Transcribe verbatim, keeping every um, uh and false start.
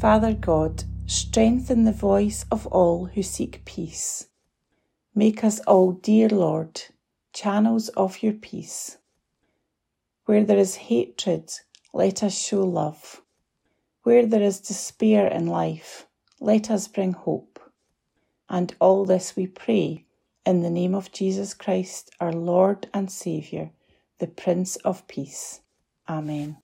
Father God, strengthen the voice of all who seek peace. Make us all, dear Lord, channels of your peace. Where there is hatred, let us show love. Where there is despair in life, let us bring hope. And all this we pray in the name of Jesus Christ, our Lord and Saviour, the Prince of Peace. Amen.